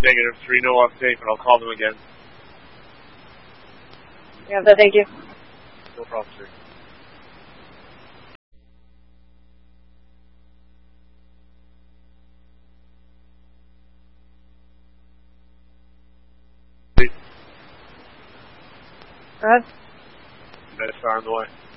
Negative 3, no off safe, and I'll call them again. Yeah, so thank you. No problem, sir. Go ahead. That's on the way.